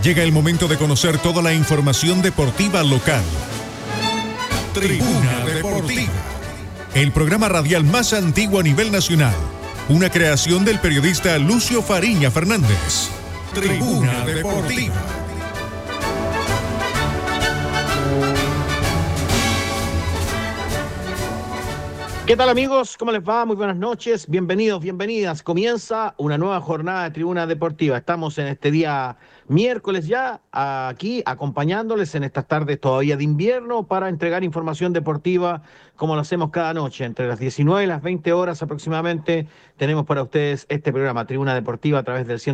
Llega el momento de conocer toda la información deportiva local. Tribuna Deportiva, el programa radial más antiguo a nivel nacional. Una creación del periodista Lucio Fariña Fernández. Tribuna Deportiva. ¿Qué tal, amigos? ¿Cómo les va? Muy buenas noches. Bienvenidos, bienvenidas. Comienza una nueva jornada de Tribuna Deportiva. Estamos en este día miércoles ya aquí acompañándoles en estas tardes todavía de invierno para entregar información deportiva como lo hacemos cada noche. Entre las 19 y las 20 horas aproximadamente tenemos para ustedes este programa Tribuna Deportiva a través del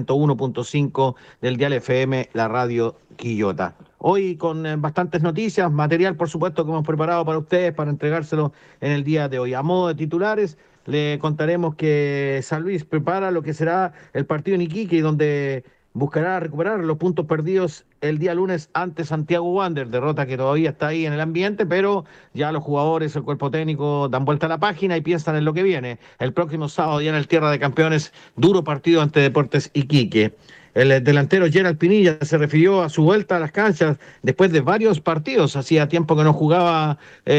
101.5 del dial FM, la radio Quillota. Hoy con bastantes noticias, material por supuesto que hemos preparado para ustedes para entregárselo en el día de hoy. A modo de titulares, le contaremos que San Luis prepara lo que será el partido en Iquique, donde buscará recuperar los puntos perdidos el día lunes ante Santiago Wanderers, derrota que todavía está ahí en el ambiente, pero ya los jugadores, el cuerpo técnico dan vuelta a la página y piensan en lo que viene. El próximo sábado ya en el Tierra de Campeones, duro partido ante Deportes Iquique. El delantero Gerald Pinilla se refirió a su vuelta a las canchas después de varios partidos. Hacía tiempo que no jugaba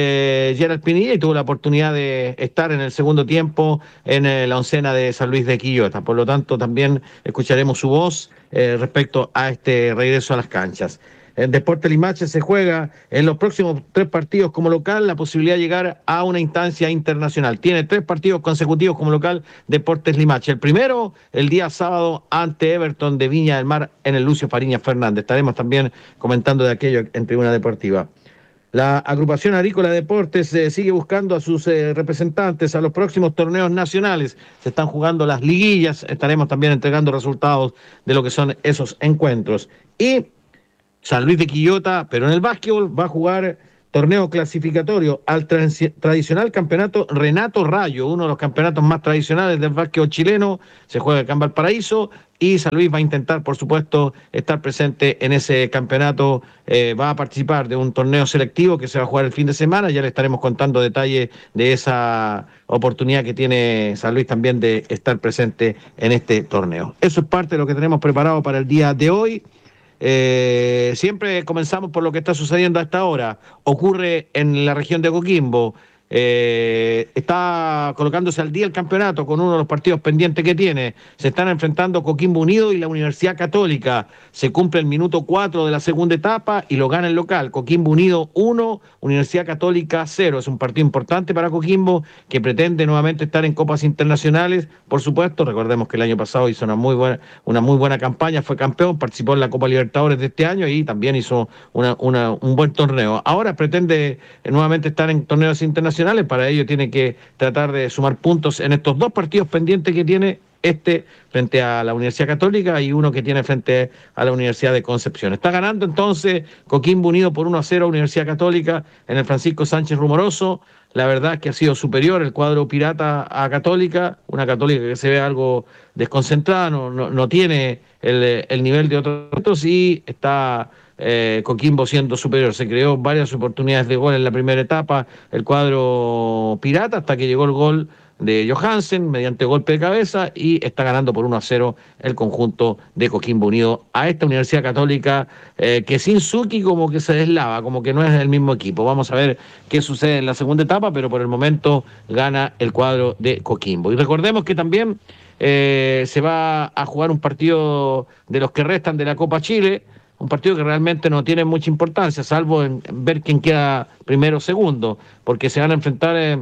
Gerald Pinilla y tuvo la oportunidad de estar en el segundo tiempo en la oncena de San Luis de Quillota. Por lo tanto, también escucharemos su voz respecto a este regreso a las canchas. En Deportes Limache se juega en los próximos 3 partidos como local la posibilidad de llegar a una instancia internacional. Tiene 3 partidos consecutivos como local Deportes Limache. El primero, el día sábado, ante Everton de Viña del Mar en el Lucio Fariña Fernández. Estaremos también comentando de aquello en Tribuna Deportiva. La agrupación Agrícola de Deportes sigue buscando a sus representantes a los próximos torneos nacionales. Se están jugando las liguillas. Estaremos también entregando resultados de lo que son esos encuentros. Y San Luis de Quillota, pero en el básquetbol, va a jugar torneo clasificatorio al tradicional campeonato Renato Rayo, uno de los campeonatos más tradicionales del básquetbol chileno. Se juega acá en Valparaíso y San Luis va a intentar, por supuesto, estar presente en ese campeonato. Va a participar de un torneo selectivo que se va a jugar el fin de semana. Ya le estaremos contando detalles de esa oportunidad que tiene San Luis también de estar presente en este torneo. Eso es parte de lo que tenemos preparado para el día de hoy. Siempre comenzamos por lo que está sucediendo hasta ahora. Ocurre en la región de Coquimbo. Está colocándose al día el campeonato con uno de los partidos pendientes que tiene. Se están enfrentando Coquimbo Unido y la Universidad Católica. Se cumple el minuto 4 de la segunda etapa y lo gana el local. Coquimbo Unido 1, Universidad Católica 0. Es un partido importante para Coquimbo que pretende nuevamente estar en copas internacionales. Por supuesto, recordemos que el año pasado hizo una muy buena campaña, fue campeón, participó en la Copa Libertadores de este año y también hizo un buen torneo. Ahora pretende nuevamente estar en torneos internacionales. Para ello tiene que tratar de sumar puntos en estos 2 partidos pendientes que tiene frente a la Universidad Católica y uno que tiene frente a la Universidad de Concepción. Está ganando entonces Coquimbo Unido por 1-0 Universidad Católica en el Francisco Sánchez Rumoroso. La verdad es que ha sido superior el cuadro pirata a Católica, una Católica que se ve algo desconcentrada, no tiene el nivel de otros y está Coquimbo siendo superior. Se creó varias oportunidades de gol en la primera etapa el cuadro pirata hasta que llegó el gol de Johansen mediante golpe de cabeza y está ganando por 1-0 el conjunto de Coquimbo Unido a esta Universidad Católica que sin Suki como que se deslava, como que no es el mismo equipo. Vamos a ver qué sucede en la segunda etapa, pero por el momento gana el cuadro de Coquimbo. Y recordemos que también se va a jugar un partido de los que restan de la Copa Chile, un partido que realmente no tiene mucha importancia, salvo en ver quién queda primero o segundo, porque se van a enfrentar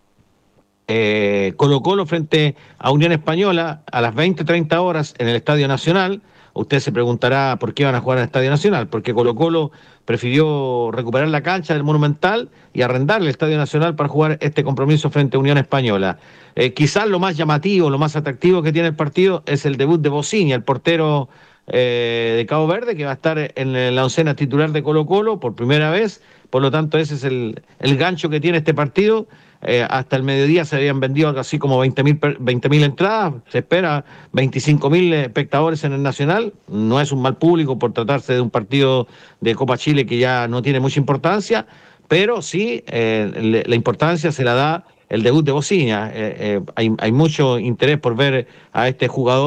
Colo-Colo frente a Unión Española a las 20:30 horas en el Estadio Nacional. Usted se preguntará por qué van a jugar en el Estadio Nacional, porque Colo-Colo prefirió recuperar la cancha del Monumental y arrendar el Estadio Nacional para jugar este compromiso frente a Unión Española. Quizás lo más llamativo, lo más atractivo que tiene el partido es el debut de Bociña, el portero de Cabo Verde, que va a estar en la oncena titular de Colo-Colo por primera vez. Por lo tanto, ese es el gancho que tiene este partido. Hasta el mediodía se habían vendido algo así como 20.000 entradas. Se espera 25.000 espectadores en el Nacional. No es un mal público por tratarse de un partido de Copa Chile que ya no tiene mucha importancia, pero sí la importancia se la da el debut de Bociña. Hay mucho interés por ver a este jugador.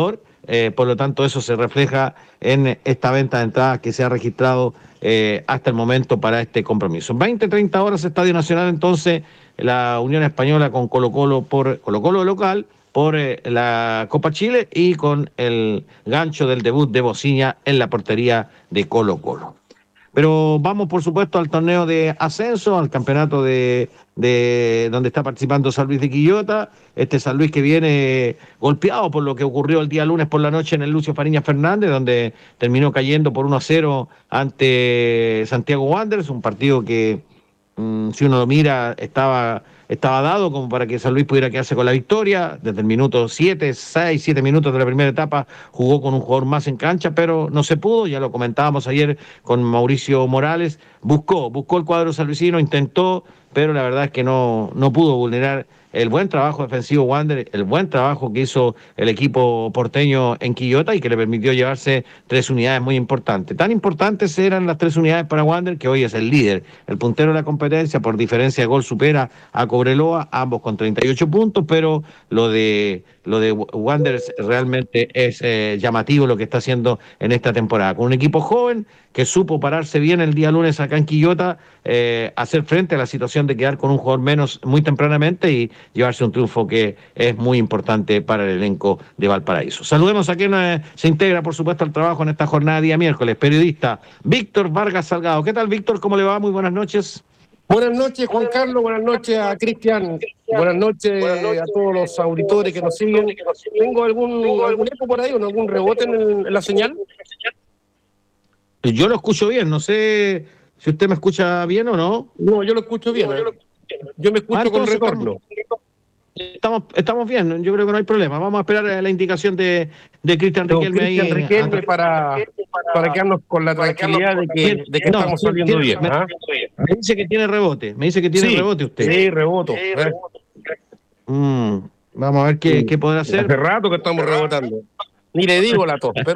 por lo tanto eso se refleja en esta venta de entradas que se ha registrado hasta el momento para este compromiso. 20-30 horas Estadio Nacional, entonces la Unión Española con Colo-Colo por Colo-Colo local, por la Copa Chile y con el gancho del debut de Bociña en la portería de Colo-Colo. Pero vamos, por supuesto, al torneo de ascenso, al campeonato de donde está participando San Luis de Quillota. Este San Luis que viene golpeado por lo que ocurrió el día lunes por la noche en el Lucio Fariña Fernández, donde terminó cayendo por 1-0 ante Santiago Wanderers, un partido que, si uno lo mira, estaba dado como para que San Luis pudiera quedarse con la victoria. Desde el minuto 7 minutos de la primera etapa jugó con un jugador más en cancha, pero no se pudo, ya lo comentábamos ayer con Mauricio Morales, buscó el cuadro salluicino, intentó, pero la verdad es que no pudo vulnerar el buen trabajo defensivo Wander, el buen trabajo que hizo el equipo porteño en Quillota y que le permitió llevarse 3 unidades muy importantes. Tan importantes eran las 3 unidades para Wander que hoy es el líder, el puntero de la competencia, por diferencia de gol supera a Cobreloa, ambos con 38 puntos, pero lo de Wander realmente es llamativo lo que está haciendo en esta temporada, con un equipo joven que supo pararse bien el día lunes acá en Quillota, hacer frente a la situación de quedar con un jugador menos muy tempranamente y llevarse un triunfo que es muy importante para el elenco de Valparaíso. Saludemos a quien se integra, por supuesto, al trabajo en esta jornada día miércoles, periodista Víctor Vargas Salgado. ¿Qué tal, Víctor? ¿Cómo le va? Muy buenas noches. Buenas noches, Juan Carlos, buenas noches a Cristian, buenas noches a todos los auditores que nos siguen. ¿Tengo algún eco por ahí o algún rebote en la señal? Yo lo escucho bien, no sé si usted me escucha bien o no. No, yo lo escucho bien. Yo me escucho con retorno. Estamos bien, yo creo que no hay problema. Vamos a esperar la indicación de Cristian Riquelme ahí. Cristian Riquelme para quedarnos con la tranquilidad de que estamos saliendo bien. Me dice que tiene rebote, rebote usted. Sí, reboto. Vamos a ver qué podrá hacer. Hace rato que estamos rebotando. Ni le digo la tos, pero